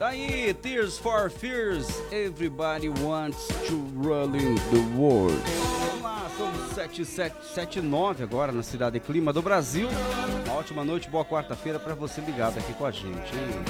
Tá aí, Tears for Fears, Everybody Wants to Rule in the World. Vamos lá, são 7h09 agora na Cidade Clima do Brasil. Uma ótima noite, boa quarta-feira pra você ligado aqui com a gente, hein?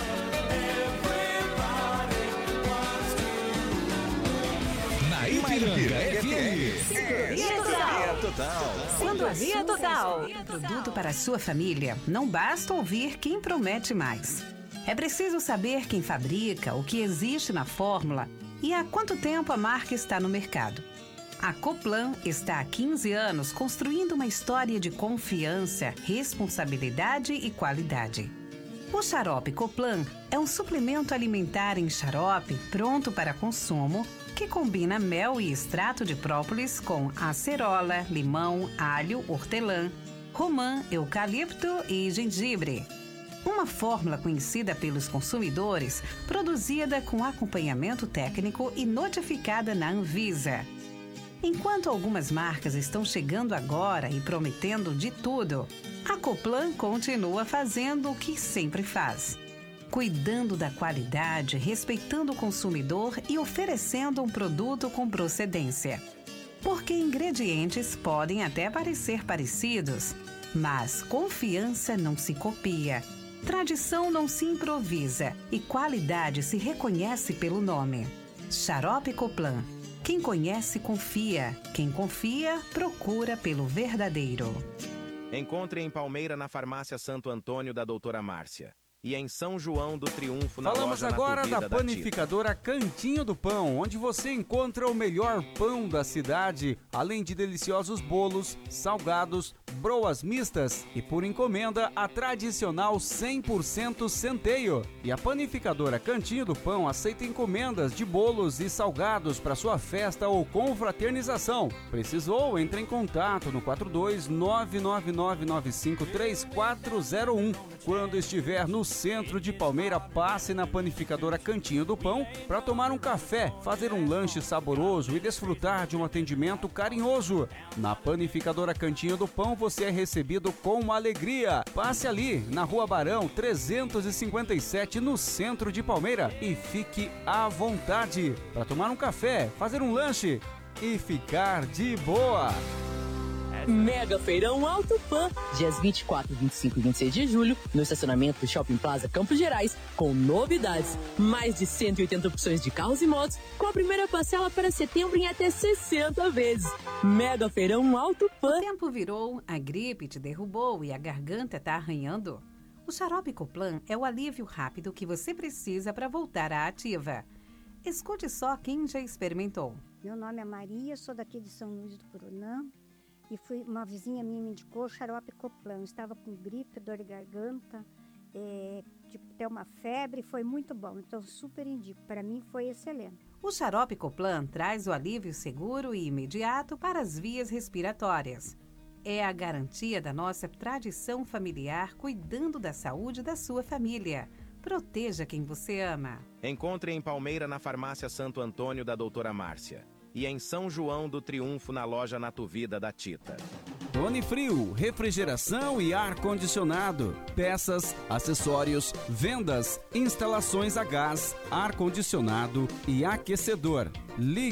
Na Ipiranga FM. Sintonia Total. Sintonia Total. Produto para a sua família. Não basta ouvir quem promete mais. É preciso saber quem fabrica, o que existe na fórmula e há quanto tempo a marca está no mercado. A Coplan está há 15 anos construindo uma história de confiança, responsabilidade e qualidade. O xarope Coplan é um suplemento alimentar em xarope pronto para consumo que combina mel e extrato de própolis com acerola, limão, alho, hortelã, romã, eucalipto e gengibre. Uma fórmula conhecida pelos consumidores, produzida com acompanhamento técnico e notificada na Anvisa. Enquanto algumas marcas estão chegando agora e prometendo de tudo, a Coplan continua fazendo o que sempre faz. Cuidando da qualidade, respeitando o consumidor e oferecendo um produto com procedência. Porque ingredientes podem até parecer parecidos, mas confiança não se copia. Tradição não se improvisa e qualidade se reconhece pelo nome. Xarope Coplan. Quem conhece, confia. Quem confia, procura pelo verdadeiro. Encontre em Palmeira na Farmácia Santo Antônio da Doutora Márcia. E em São João do Triunfo, na Falamos loja agora Natuvida da panificadora Cantinho do Pão, onde você encontra o melhor pão da cidade, além de deliciosos bolos, salgados, broas mistas e por encomenda a tradicional 100% centeio. E a panificadora Cantinho do Pão aceita encomendas de bolos e salgados para sua festa ou confraternização. Precisou? Entre em contato no 42 999953401. Quando estiver no centro de Palmeira, passe na panificadora Cantinho do Pão para tomar um café, fazer um lanche saboroso e desfrutar de um atendimento carinhoso. Na panificadora Cantinho do Pão você é recebido com alegria. Passe ali na Rua Barão 357 no centro de Palmeira e fique à vontade para tomar um café, fazer um lanche e ficar de boa. Mega Feirão Alto Pan, dias 24, 25 e 26 de julho, no estacionamento do Shopping Plaza Campos Gerais, com novidades. Mais de 180 opções de carros e motos, com a primeira parcela para setembro em até 60 vezes. Mega Feirão Alto Pan. O tempo virou, a gripe te derrubou e a garganta tá arranhando? O xarope Coplan é o alívio rápido que você precisa para voltar à ativa. Escute só quem já experimentou. Meu nome é Maria, sou daqui de São Luís do Purunã. E uma vizinha minha me indicou xarope Coplan. Estava com gripe, dor de garganta, ter uma febre, foi muito bom. Então, super indico. Para mim, foi excelente. O xarope Coplan traz o alívio seguro e imediato para as vias respiratórias. É a garantia da nossa tradição familiar cuidando da saúde da sua família. Proteja quem você ama. Encontre em Palmeira na Farmácia Santo Antônio da Doutora Márcia. E em São João do Triunfo, na loja Natuvida da Tita. Tone Frio, refrigeração e ar-condicionado. Peças, acessórios, vendas, instalações a gás, ar-condicionado e aquecedor. Ligue